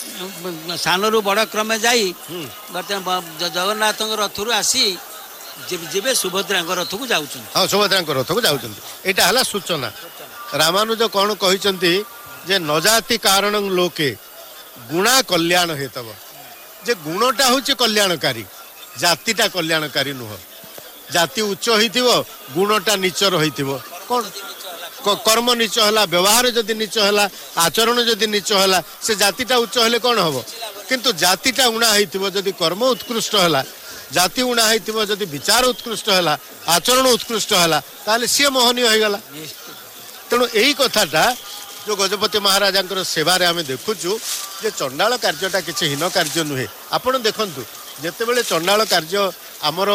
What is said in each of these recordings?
ସାନରୁ ବଡ଼ କ୍ରମେ ଯାଇ ବର୍ତ୍ତମାନ ଜଗନ୍ନାଥଙ୍କ ରଥରୁ ଆସି ଯେବେ ସୁଭଦ୍ରାଙ୍କ ରଥକୁ ଯାଉଛନ୍ତି। ହଁ, ସୁଭଦ୍ରାଙ୍କ ରଥକୁ ଯାଉଛନ୍ତି। ଏଇଟା ହେଲା ସୂଚନା। ରାମାନୁଜ କ'ଣ କହିଛନ୍ତି ଯେ ନଜାତି କାରଣ ଲୋକେ ଗୁଣା କଲ୍ୟାଣ ହେତବ, ଯେ ଗୁଣଟା ହେଉଛି କଲ୍ୟାଣକାରୀ, ଜାତିଟା କଲ୍ୟାଣକାରୀ ନୁହଁ। ଜାତି ଉଚ୍ଚ ହେଇଥିବ, ଗୁଣଟା ନିଚ ରହିଥିବ। କ'ଣ କର୍ମ ନିଚ ହେଲା, ବ୍ୟବହାର ଯଦି ନିଚ ହେଲା, ଆଚରଣ ଯଦି ନିଚ ହେଲା, ସେ ଜାତିଟା ଉଚ୍ଚ ହେଲେ କ'ଣ ହବ? କିନ୍ତୁ ଜାତିଟା ଉଣା ହେଇଥିବ, ଯଦି କର୍ମ ଉତ୍କୃଷ୍ଟ ହେଲା, ଜାତି ଉଣା ହେଇଥିବ, ଯଦି ବିଚାର ଉତ୍କୃଷ୍ଟ ହେଲା, ଆଚରଣ ଉତ୍କୃଷ୍ଟ ହେଲା, ତାହେଲେ ସିଏ ମହନୀୟ ହେଇଗଲା। ତେଣୁ ଏଇ କଥାଟା ଯେଉଁ ଗଜପତି ମହାରାଜାଙ୍କର ସେବାରେ ଆମେ ଦେଖୁଛୁ ଯେ ଚଣ୍ଡାଳ କାର୍ଯ୍ୟଟା କିଛି ହୀନ କାର୍ଯ୍ୟ ନୁହେଁ। ଆପଣ ଦେଖନ୍ତୁ, ଯେତେବେଳେ ଚଣ୍ଡାଳ କାର୍ଯ୍ୟ ଆମର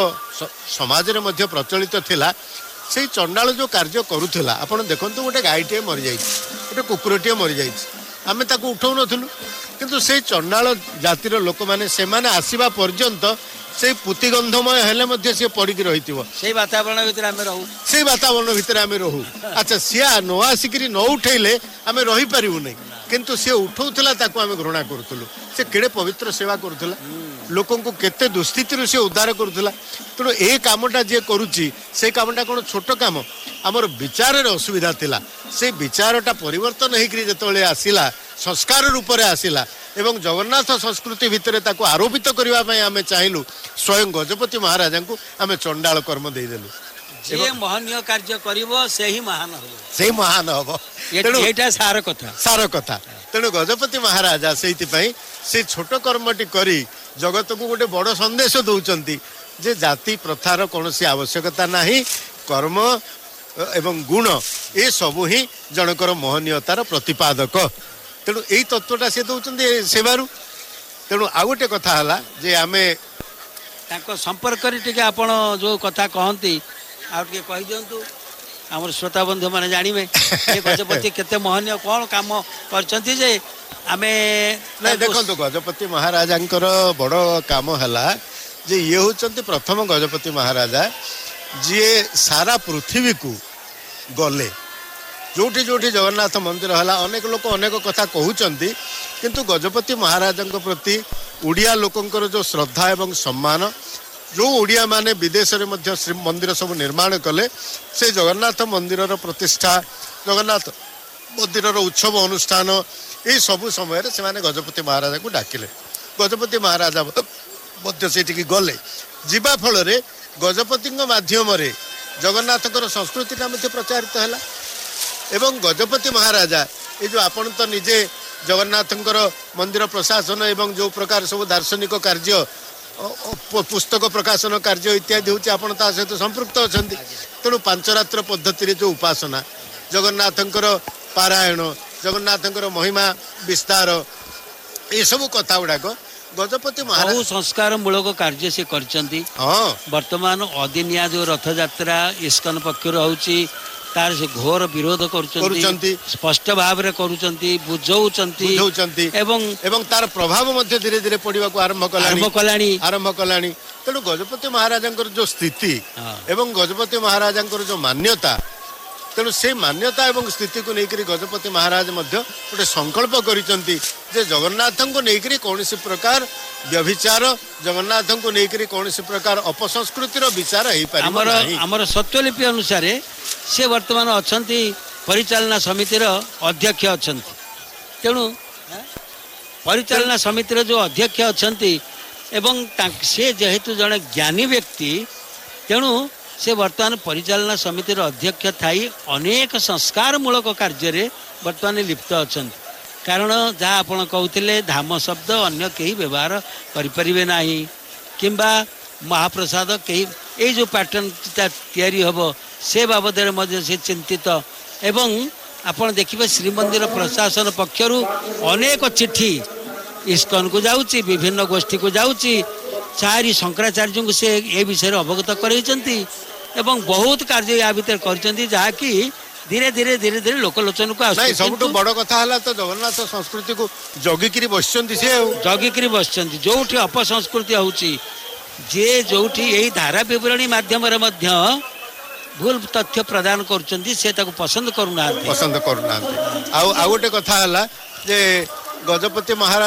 ସମାଜରେ ମଧ୍ୟ ପ୍ରଚଳିତ ଥିଲା, ସେଇ ଚଣ୍ଡାଳ ଯେଉଁ କାର୍ଯ୍ୟ କରୁଥିଲା, ଆପଣ ଦେଖନ୍ତୁ ଗୋଟେ ଗାଈଟିଏ ମରିଯାଇଛି, ଗୋଟେ କୁକୁରଟିଏ ମରିଯାଇଛି, ଆମେ ତାକୁ ଉଠାଉନଥିଲୁ। କିନ୍ତୁ ସେଇ ଚଣ୍ଡାଳ ଜାତିର ଲୋକମାନେ ସେମାନେ ଆସିବା ପର୍ଯ୍ୟନ୍ତ ସେଇ ପୁତିଗନ୍ଧମୟ ହେଲେ ମଧ୍ୟ ସିଏ ପଡ଼ିକି ରହିଥିବ। ସେଇ ବାତାବରଣ ଭିତରେ ଆମେ ରହୁ, ସେଇ ବାତାବରଣ ଭିତରେ ଆମେ ରହୁ। ଆଚ୍ଛା, ସିଏ ନ ଆସିକିରି ନ ଉଠେଇଲେ ଆମେ ରହିପାରିବୁ ନାହିଁ। କିନ୍ତୁ ସିଏ ଉଠଉଥିଲା, ତାକୁ ଆମେ ଘୃଣା କରୁଥିଲୁ। ସେ କେଡ଼େ ପବିତ୍ର ସେବା କରୁଥିଲା, ଲୋକଙ୍କୁ କେତେ ଦୁଃସ୍ଥିତିରୁ ସିଏ ଉଦ୍ଧାର କରୁଥିଲା। ତେଣୁ ଏ କାମଟା ଯିଏ କରୁଛି, ସେଇ କାମଟା କ'ଣ ଛୋଟ କାମ? ଆମର ବିଚାରରେ ଅସୁବିଧା ଥିଲା, ସେଇ ବିଚାରଟା ପରିବର୍ତ୍ତନ ହେଇକରି ଯେତେବେଳେ ଆସିଲା, ସଂସ୍କାର ରୂପରେ ଆସିଲା ଏବଂ ଜଗନ୍ନାଥ ସଂସ୍କୃତି ଭିତରେ ତାକୁ ଆରୋପିତ କରିବା ପାଇଁ ଆମେ ଚାହିଁଲୁ, ସ୍ୱୟଂ ଗଜପତି ମହାରାଜାଙ୍କୁ ଆମେ ଚଣ୍ଡାଳ କର୍ମ ଦେଇଦେଲୁ। ଯିଏ ମହନୀୟ କାର୍ଯ୍ୟ କରିବ ସେହି ମହାନ ହବ, ସେଇ ମହାନ ହବ। ଏଇଟା ସାର କଥା। ତେଣୁ ଗଜପତି ମହାରାଜା ସେଇଥିପାଇଁ ସେ ଛୋଟ କର୍ମଟି କରି ଜଗତକୁ ଗୋଟେ ବଡ଼ ସନ୍ଦେଶ ଦଉଛନ୍ତି ଯେ ଜାତି ପ୍ରଥାର କୌଣସି ଆବଶ୍ୟକତା ନାହିଁ, କର୍ମ ଏବଂ ଗୁଣ ଏସବୁ ହିଁ ଜଣଙ୍କର ମହନୀୟତାର ପ୍ରତିପାଦକ। ତେଣୁ ଏଇ ତତ୍ତ୍ୱଟା ସେ ଦେଉଛନ୍ତି ସେବାରୁ। ତେଣୁ ଆଉ ଗୋଟେ କଥା ହେଲା ଯେ ଆମେ ତାଙ୍କ ସମ୍ପର୍କରେ ଟିକେ ଆପଣ ଯେଉଁ କଥା କହନ୍ତି ଆଉ ଟିକେ କହିଦିଅନ୍ତୁ, ଆମର ଶ୍ରୋତା ବନ୍ଧୁ ମାନେ ଜାଣିବେ ଗଜପତି କେତେ ମହନୀୟ, କ'ଣ କାମ କରିଛନ୍ତି ଯେ ଆମେ। ନାଇଁ ଦେଖନ୍ତୁ, ଗଜପତି ମହାରାଜାଙ୍କର ବଡ଼ କାମ ହେଲା ଯେ ଇଏ ହେଉଛନ୍ତି ପ୍ରଥମ ଗଜପତି ମହାରାଜା ଯିଏ ସାରା ପୃଥିବୀକୁ ଗଲେ। ଯେଉଁଠି ଯେଉଁଠି ଜଗନ୍ନାଥ ମନ୍ଦିର ହେଲା, ଅନେକ ଲୋକ ଅନେକ କଥା କହୁଛନ୍ତି, କିନ୍ତୁ ଗଜପତି ମହାରାଜାଙ୍କ ପ୍ରତି ଓଡ଼ିଆ ଲୋକଙ୍କର ଯେଉଁ ଶ୍ରଦ୍ଧା ଏବଂ ସମ୍ମାନ, ଯେଉଁ ଓଡ଼ିଆମାନେ ବିଦେଶରେ ମଧ୍ୟ ଶ୍ରୀମନ୍ଦିର ସବୁ ନିର୍ମାଣ କଲେ, ସେ ଜଗନ୍ନାଥ ମନ୍ଦିରର ପ୍ରତିଷ୍ଠା, ଜଗନ୍ନାଥ ମନ୍ଦିରର ଉତ୍ସବ ଅନୁଷ୍ଠାନ, ଏଇସବୁ ସମୟରେ ସେମାନେ ଗଜପତି ମହାରାଜାଙ୍କୁ ଡାକିଲେ। ଗଜପତି ମହାରାଜା ମଧ୍ୟ ସେଠିକି ଗଲେ। ଯିବା ଫଳରେ ଗଜପତିଙ୍କ ମାଧ୍ୟମରେ ଜଗନ୍ନାଥଙ୍କର ସଂସ୍କୃତିଟା ମଧ୍ୟ ପ୍ରଚାରିତ ହେଲା। ଏବଂ ଗଜପତି ମହାରାଜା ଏ ଯେଉଁ ଆପଣ ତ ନିଜେ ଜଗନ୍ନାଥଙ୍କର ମନ୍ଦିର ପ୍ରଶାସନ ଏବଂ ଯେଉଁ ପ୍ରକାର ସବୁ ଦାର୍ଶନିକ କାର୍ଯ୍ୟ, ପୁସ୍ତକ ପ୍ରକାଶନ କାର୍ଯ୍ୟ ଇତ୍ୟାଦି ହେଉଛି, ଆପଣ ତା ସହିତ ସମ୍ପୃକ୍ତ ଅଛନ୍ତି। ତେଣୁ ପାଞ୍ଚରାତ୍ର ପଦ୍ଧତିରେ ଯେଉଁ ଉପାସନା, ଜଗନ୍ନାଥଙ୍କର ପାରାୟଣ, ଜଗନ୍ନାଥଙ୍କର ମହିମା ବିସ୍ତାର, ଏସବୁ କଥା ଗୁଡ଼ାକ ଗଜପତି ମହାରାଜ ବହୁ ସଂସ୍କାର ମୂଳକ କାର୍ଯ୍ୟ ସେ କରିଛନ୍ତି। ହଁ, ବର୍ତ୍ତମାନ ଅଦିନିଆ ଯେଉଁ ରଥଯାତ୍ରା ଇସ୍କନ ପକ୍ଷରୁ ହେଉଛି, ତାର ସେ ଘୋର ବିରୋଧ କରୁଛନ୍ତି, ସ୍ପଷ୍ଟ ଭାବରେ କରୁଛନ୍ତି, ବୁଝଉଛନ୍ତି ଏବଂ ତାର ପ୍ରଭାବ ମଧ୍ୟ ଧୀରେ ଧୀରେ ପଡ଼ିବାକୁ ଆରମ୍ଭ କଲାଣି। ତେଣୁ ଗଜପତି ମହାରାଜାଙ୍କର ଯେଉଁ ସ୍ଥିତି ଏବଂ ଗଜପତି ମହାରାଜାଙ୍କର ଯେଉଁ ମାନ୍ୟତା, ତେଣୁ ସେଇ ମାନ୍ୟତା ଏବଂ ସ୍ଥିତିକୁ ନେଇକରି ଗଜପତି ମହାରାଜ ମଧ୍ୟ ଗୋଟେ ସଂକଳ୍ପ କରିଛନ୍ତି ଯେ ଜଗନ୍ନାଥଙ୍କୁ ନେଇକରି କୌଣସି ପ୍ରକାର ବ୍ୟଭିଚାର, ଜଗନ୍ନାଥଙ୍କୁ ନେଇକରି କୌଣସି ପ୍ରକାର ଅପସଂସ୍କୃତିର ବିଚାର ହେଇପାରିବ ନାହିଁ। ଆମର ସ୍ୱତ୍ୱଲିପି ଅନୁସାରେ ସେ ବର୍ତ୍ତମାନ ଅଛନ୍ତି ପରିଚାଳନା ସମିତିର ଅଧ୍ୟକ୍ଷ ଅଛନ୍ତି। ତେଣୁ ପରିଚାଳନା ସମିତିର ଯେଉଁ ଅଧ୍ୟକ୍ଷ ଅଛନ୍ତି ଏବଂ ସେ ଯେହେତୁ ଜଣେ ଜ୍ଞାନୀ ବ୍ୟକ୍ତି, ତେଣୁ ସେ ବର୍ତ୍ତମାନ ପରିଚାଳନା ସମିତିର ଅଧ୍ୟକ୍ଷ ଥାଇ ଅନେକ ସଂସ୍କାର ମୂଳକ କାର୍ଯ୍ୟରେ ବର୍ତ୍ତମାନ ଲିପ୍ତ ଅଛନ୍ତି। କାରଣ ଯାହା ଆପଣ କହୁଥିଲେ, ଧାମ ଶବ୍ଦ ଅନ୍ୟ କେହି ବ୍ୟବହାର କରିପାରିବେ ନାହିଁ, କିମ୍ବା ମହାପ୍ରସାଦ କେହି, ଏଇ ଯେଉଁ ପ୍ୟାଟର୍ନଟା ତିଆରି ହେବ ସେ ବାବଦରେ ମଧ୍ୟ ସେ ଚିନ୍ତିତ। ଏବଂ ଆପଣ ଦେଖିବେ ଶ୍ରୀମନ୍ଦିର ପ୍ରଶାସନ ପକ୍ଷରୁ ଅନେକ ଚିଠି ଇସ୍କନକୁ ଯାଉଛି, ବିଭିନ୍ନ ଗୋଷ୍ଠୀକୁ ଯାଉଛି। 4 ଶଙ୍କରାଚାର୍ଯ୍ୟଙ୍କୁ ସେ ଏ ବିଷୟରେ ଅବଗତ କରାଇଛନ୍ତି ଏବଂ ବହୁତ କାର୍ଯ୍ୟ ୟା ଭିତରେ କରିଛନ୍ତି, ଯାହାକି ଧୀରେ ଧୀରେ ଲୋକଲୋଚନକୁ ଆସୁଛି। ସବୁଠୁ ବଡ଼ କଥା ହେଲା ତ ଜଗନ୍ନାଥ ସଂସ୍କୃତିକୁ ଜଗିକିରି ବସିଛନ୍ତି। ସେ ଜଗିକିରି ବସିଛନ୍ତି। ଯେଉଁଠି ଅପସଂସ୍କୃତି ହେଉଛି, ଯିଏ ଯେଉଁଠି ଏଇ ଧାରା ବିବରଣୀ ମାଧ୍ୟମରେ ମଧ୍ୟ ଭୁଲ ତଥ୍ୟ ପ୍ରଦାନ କରୁଛନ୍ତି, ସେ ତାକୁ ପସନ୍ଦ କରୁନାହାନ୍ତି। ଆଉ ଗୋଟେ କଥା ହେଲା ଯେ ଗଜପତି ମହାରାଜ